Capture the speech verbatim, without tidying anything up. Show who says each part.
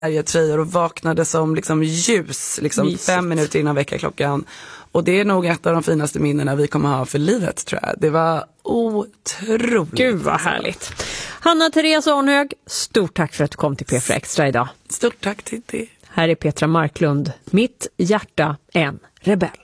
Speaker 1: tröjor och vaknade som liksom ljus liksom fem minuter innan väckarklockan. Och det är nog ett av de finaste minnena vi kommer ha för livet, tror jag. Det var otroligt.
Speaker 2: Gud vad härligt. Hanna Therese Arnhög, stort tack för att du kom till P fyra Extra idag.
Speaker 1: Stort tack till dig.
Speaker 2: Här är Petra Marklund, Mitt hjärta en rebell.